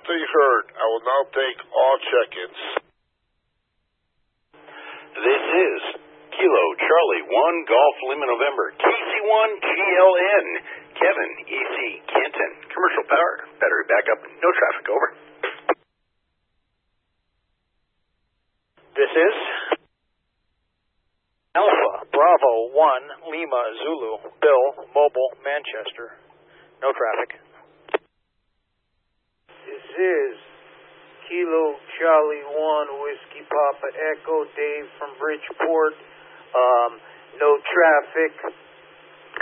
heard. I will now take all check-ins. This is Kilo Charlie 1 Golf Lima November KC1 GLN. Kevin, EC, Canton, commercial power, battery backup, no traffic, over. This is Alpha Bravo 1 Lima Zulu Bill Mobile Manchester. No traffic. This is Kilo Charlie 1 Whiskey Papa Echo Dave from Bridgeport. No traffic.